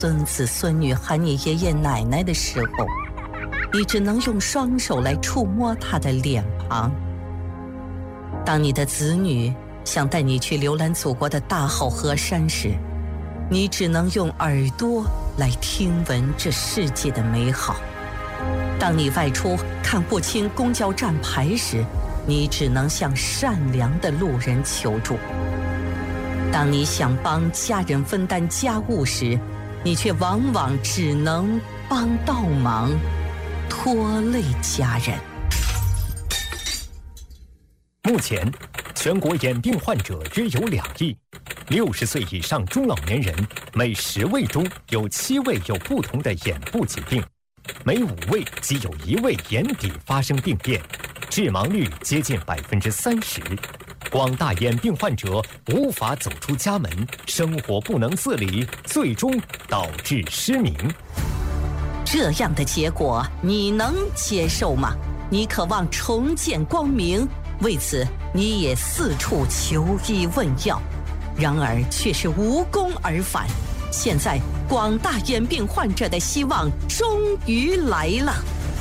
孙子孙女喊你爷爷奶奶的时候，你只能用双手来触摸他的脸庞。当你的子女想带你去浏览祖国的大好河山时，你只能用耳朵来听闻这世界的美好。当你外出看不清公交站牌时，你只能向善良的路人求助。当你想帮家人分担家务时，你却往往只能帮倒忙，拖累家人。 目前，全国眼病患者约有2亿，60岁以上中老年人每10位中有7位有不同的眼部疾病，每5位即有1位眼底发生病变，致盲率接近30%。广大眼病患者无法走出家门，生活不能自理，最终导致失明。 这样的结果你能接受吗？你渴望重见光明，为此你也四处求医问药，然而却是无功而返。现在广大眼病患者的希望终于来了。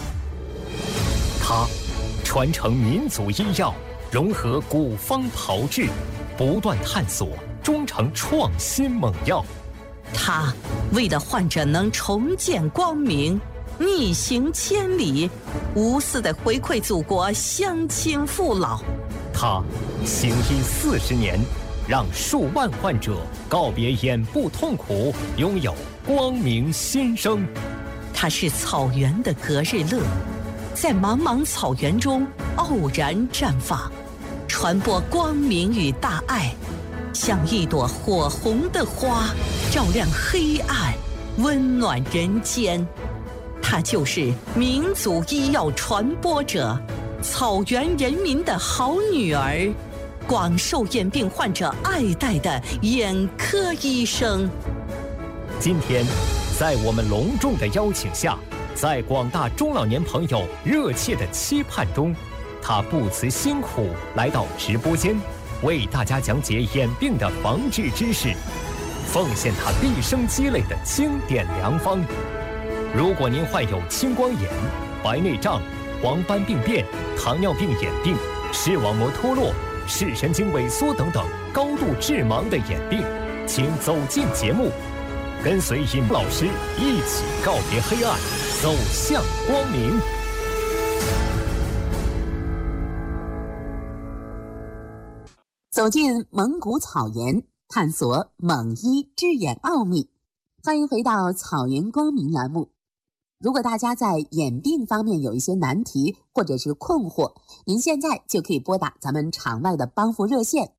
他传承民族医药，融合古方炮制，不断探索，终成创新猛药。 他为了患者能重见光明，逆行千里，无私地回馈祖国乡亲父老。 他行医40年，让数万患者告别眼部痛苦，拥有光明新生。 他是草原的隔日乐，在茫茫草原中傲然绽放，传播光明与大爱，像一朵火红的花，照亮黑暗，温暖人间。她就是民族医药传播者，草原人民的好女儿，广受眼病患者爱戴的眼科医生。 今天，在我们隆重的邀请下，在广大中老年朋友热切的期盼中，他不辞辛苦来到直播间，为大家讲解眼病的防治知识，奉献他毕生积累的经典良方。如果您患有青光眼、白内障、黄斑病变、糖尿病眼病、视网膜脱落、视神经萎缩等等高度致盲的眼病，请走进节目，跟随尹老师一起告别黑暗，走向光明。 走进蒙古草原，探索蒙医治眼奥秘。欢迎回到草原光明栏目。如果大家在眼病方面有一些难题或者是困惑，您现在就可以拨打咱们场外的帮扶热线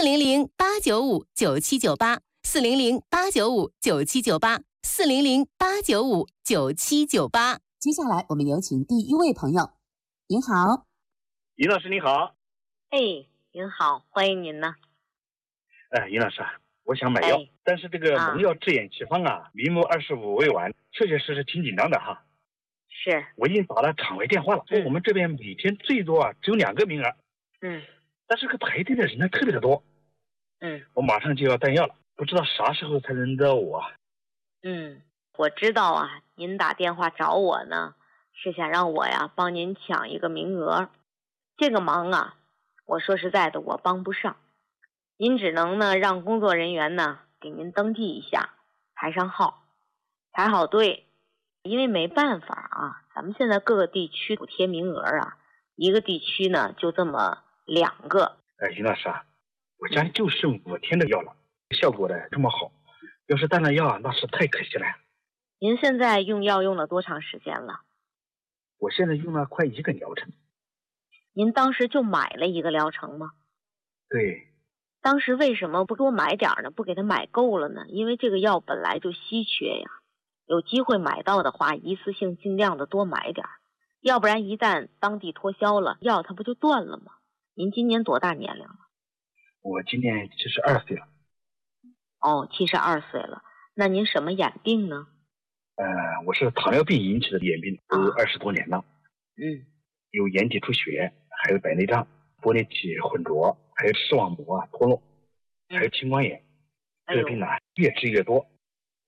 400-895-9798，400-895-9798，400-895-9798。 接下来我们有请第一位朋友。您好。 尹老师你好。 您好，欢迎您呢。 尹老师，我想买药，但是这个蒙药治眼奇方啊，名目25未完，确确实实挺紧张的哈。 是， 我已经打了场外电话了，说我们这边每天最多只有2个名额。但是排队的人呢特别的多。我马上就要断药了，不知道啥时候才能到我。 我知道啊，您打电话找我呢，是想让我呀帮您抢一个名额。这个忙啊，我说实在的，我帮不上。您只能呢让工作人员呢给您登记一下，排上号，排好队。因为没办法啊，咱们现在各个地区补贴名额啊，一个地区呢就这么2个。 尹老师啊，我家里就剩5天的药了，效果的这么好，要是断了药那是太可惜了。 您现在用药用了多长时间了？ 我现在用了快1个疗程。 您当时就买了1个疗程吗？ 对。 当时为什么不多买点呢？不给他买够了呢？因为这个药本来就稀缺呀，有机会买到的话，一次性尽量的多买点，要不然一旦当地脱销了，药它不就断了吗？您今年多大年龄了？ 我今年72岁了。 72岁了。那您什么眼病呢？ 我是糖尿病引起的眼病，都20多年了。有眼底出血，还有白内障、玻璃体混浊，还有视网膜脱落，还有青光眼。这个病呢越治越多，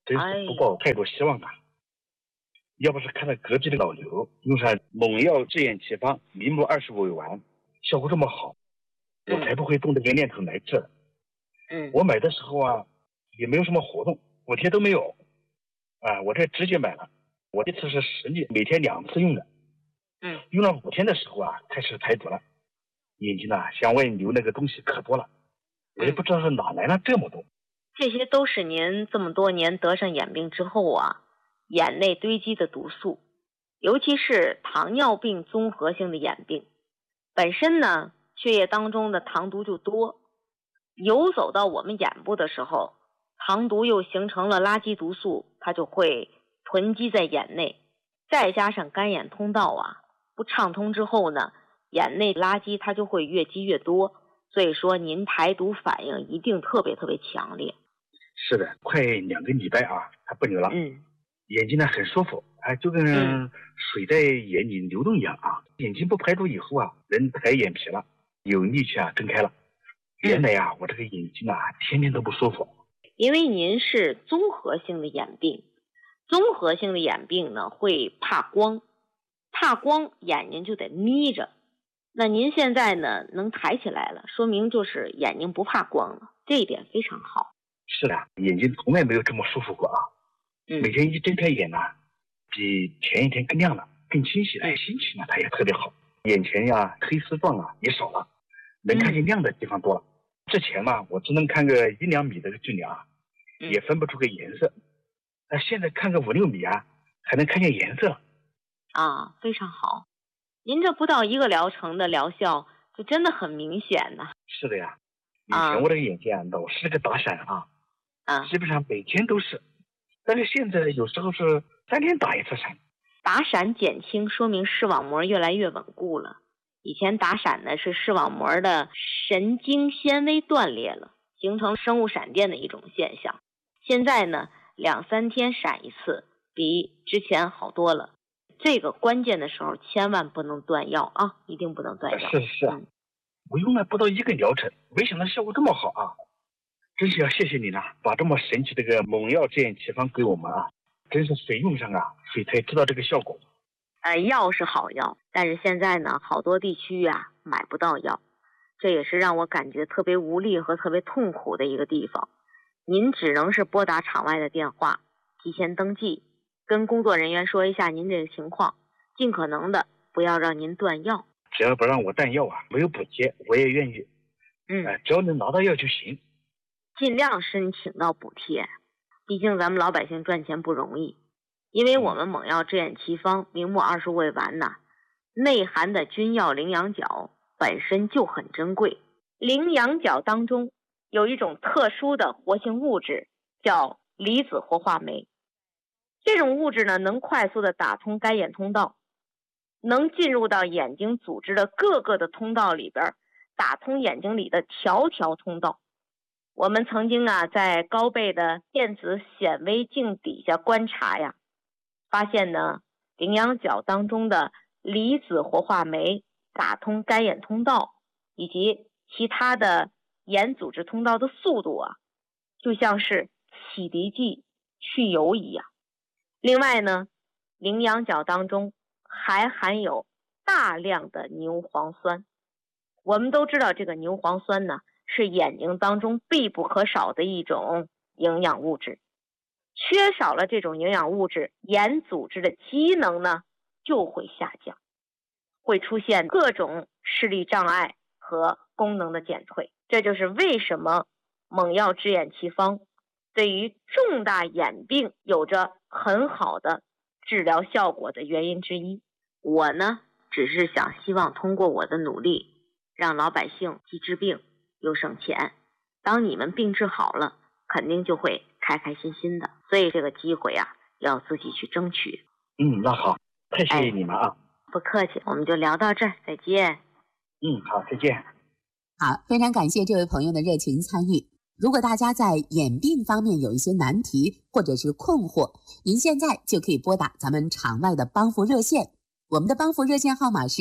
真是不抱太多希望啊。要不是看到隔壁的老刘用上猛药治眼奇方明目25味丸，效果这么好，我才不会动这个念头来治的。我买的时候啊，也没有什么活动，补贴都没有啊，我这直接买了。我这次是实际每天2次用的。用了5天的时候啊，开始排毒了，眼睛啊向外流那个东西可多了，我也不知道是哪来了这么多。 这些都是您这么多年得上眼病之后啊，眼内堆积的毒素，尤其是糖尿病综合性的眼病，本身呢血液当中的糖毒就多，游走到我们眼部的时候，糖毒又形成了垃圾毒素，它就会囤积在眼内，再加上干眼通道啊不畅通之后呢，眼内垃圾它就会越积越多，所以说您排毒反应一定特别强烈。 是的，快2个礼拜啊，它不流了。眼睛呢很舒服，就跟水在眼里流动一样啊。眼睛不排毒以后啊，人抬眼皮了，有力气啊睁开了。原来啊，我这个眼睛啊天天都不舒服。 因为您是综合性的眼病，综合性的眼病呢会怕光，怕光眼睛就得眯着。那您现在呢能抬起来了，说明就是眼睛不怕光了，这一点非常好。 是的，眼睛从来没有这么舒服过啊。每天一睁开眼呢，比前一天更亮了，更清晰了，心情呢它也特别好，眼前呀黑丝状啊也少了，能看见亮的地方多了。之前嘛，我只能看个1-2米的距离啊，也分不出个颜色。那现在看个5-6米啊，还能看见颜色了。 啊，非常好。您这不到1个疗程的疗效，就真的很明显呢。 是的呀，以前我这个眼睛啊，老是个打闪啊，基本上每天都是，但是现在有时候是3天打1次闪。 打闪减轻，说明视网膜越来越稳固了。以前打闪呢是视网膜的神经纤维断裂了，形成生物闪电的一种现象。现在呢2-3天闪1次，比之前好多了。这个关键的时候千万不能断药啊，一定不能断药。 是我用了不到1个疗程，没想到效果这么好啊！真是要谢谢你了，把这么神奇的个猛药治眼奇方给我们啊！真是水用上啊，水才知道这个效果。 药是好药，但是现在呢，好多地区啊买不到药，这也是让我感觉特别无力和特别痛苦的一个地方。您只能是拨打场外的电话，提前登记，跟工作人员说一下您这个情况，尽可能的不要让您断药。 只要不让我断药啊，没有补贴我也愿意。只要能拿到药就行。 尽量申请到补贴，毕竟咱们老百姓赚钱不容易。因为我们猛药治眼奇方明目25味丸呐，内含的君药羚羊角本身就很珍贵。羚羊角当中有一种特殊的活性物质，叫离子活化酶。这种物质呢，能快速的打通干眼通道，能进入到眼睛组织的各个的通道里边，打通眼睛里的条条通道。我们曾经啊，在高倍的电子显微镜底下观察呀，发现呢，羚羊角当中的离子活化酶打通干眼通道以及其他的眼组织通道的速度啊，就像是洗涤剂去油一样。另外呢，羚羊角当中还含有大量的牛磺酸。我们都知道这个牛磺酸呢，是眼睛当中必不可少的一种营养物质。缺少了这种营养物质，眼组织的机能呢就会下降，会出现各种视力障碍和功能的减退。这就是为什么猛药治眼奇方对于重大眼病有着很好的治疗效果的原因之一。我呢，只是希望通过我的努力，让老百姓既治病又省钱。当你们病治好了，肯定就会开开心心的。所以这个机会啊，要自己去争取。 那好，太谢谢你们啊。 不客气，我们就聊到这儿，再见。 好，再见。 好，非常感谢这位朋友的热情参与。如果大家在眼病方面有一些难题或者是困惑，您现在就可以拨打咱们场外的帮扶热线，我们的帮扶热线号码是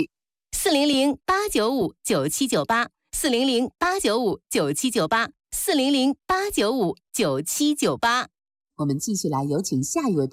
400-895-9798 400-895-9798 400-895-9798。 我们继续来有请下一位